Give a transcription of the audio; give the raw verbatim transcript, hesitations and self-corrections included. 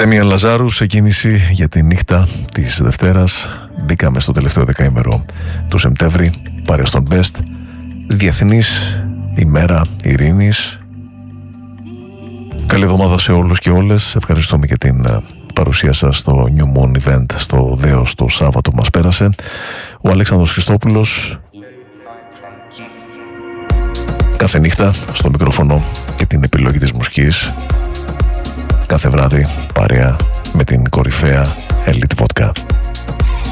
Ντέμιαν Λαζάρου σε κίνηση για τη νύχτα της Δευτέρας. Μπήκαμε στο τελευταίο δεκαήμερο του Σεπτέμβρη, πάρε στον Best. Διεθνής ημέρα ειρήνης. Καλή εβδομάδα σε όλους και όλες. Ευχαριστούμε για την παρουσία σας στο New Moon Event στο Δέος το Σάββατο που μας πέρασε. Ο Αλέξανδρος Χριστόπουλος κάθε νύχτα στο μικρόφωνο και την επιλογή της μουσικής. Κάθε βράδυ παρέα με την κορυφαία Elite Vodka.